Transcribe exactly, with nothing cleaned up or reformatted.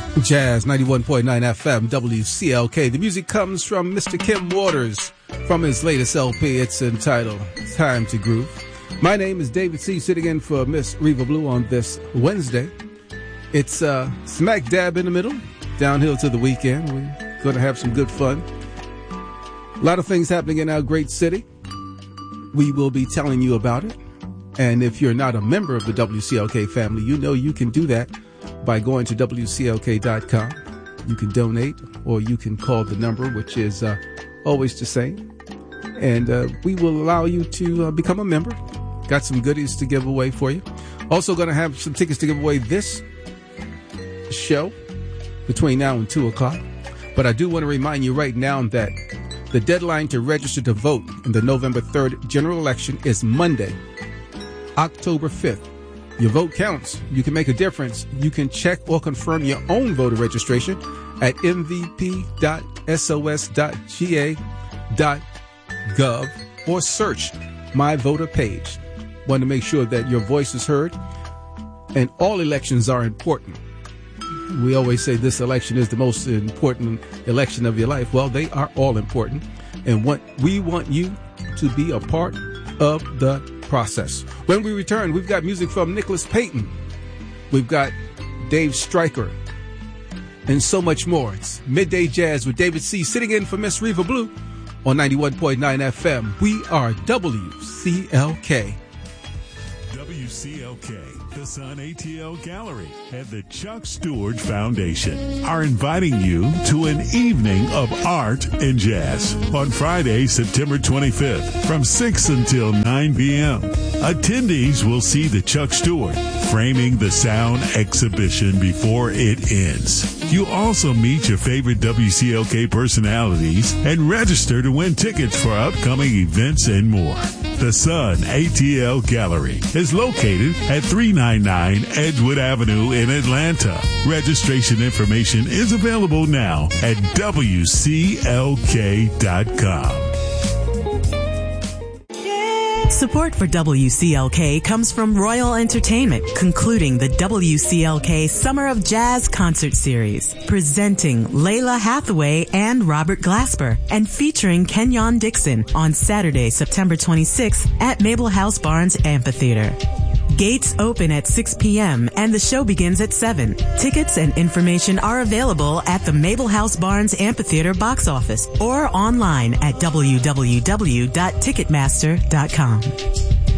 Jazz ninety-one point nine F M, W C L K. The music comes from Mister Kim Waters from his latest L P. It's entitled Time to Groove. My name is David C., sitting in for Miss Reva Blue on this Wednesday. It's uh, smack dab in the middle, downhill to the weekend. We're going to have some good fun. A lot of things happening in our great city. We will be telling you about it. And if you're not a member of the W C L K family, you know you can do that by going to W C L K dot com. You can donate, or you can call the number, which is uh, always the same. And uh, we will allow you to uh, become a member. Got some goodies to give away for you. Also going to have some tickets to give away this show between now and two o'clock. But I do want to remind you right now that the deadline to register to vote in the November third general election is Monday, October fifth. Your vote counts. You can make a difference. You can check or confirm your own voter registration at m v p dot s o s dot g a dot gov or search My Voter page. Want to make sure that your voice is heard. And all elections are important. We always say this election is the most important election of your life. Well, they are all important. And what we want you to be a part of the process. When we return, we've got music from Nicholas Payton. We've got Dave Stryker and so much more. It's Midday Jazz with David C. sitting in for Miss Reva Blue on ninety-one point nine F M. We are W C L K. W C L K, the Sun A T L Gallery, and the Chuck Stewart Foundation are inviting you to an evening of art and jazz on Friday, September twenty-fifth from six until nine p.m. Attendees will see the Chuck Stewart Framing the Sound exhibition before it ends. You also meet your favorite W C L K personalities and register to win tickets for upcoming events and more. The Sun A T L Gallery is located at three ninety-nine Edgewood Avenue in Atlanta. Registration information is available now at W C L K dot com. Support for W C L K comes from Royal Entertainment, concluding the W C L K Summer of Jazz Concert Series, presenting Layla Hathaway and Robert Glasper, and featuring Kenyon Dixon on Saturday, September twenty-sixth at Mabel House Barnes Amphitheater. Gates open at six p.m. and the show begins at seven. Tickets and information are available at the Mabel House Barnes Amphitheater box office or online at w w w dot ticketmaster dot com.